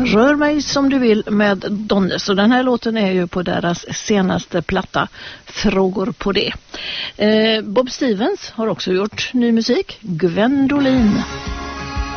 Rör mig som du vill med Donnes. Och den här låten är ju på deras senaste platta, Frågor på det. Bob Stevens har också gjort ny musik, Gwendoline.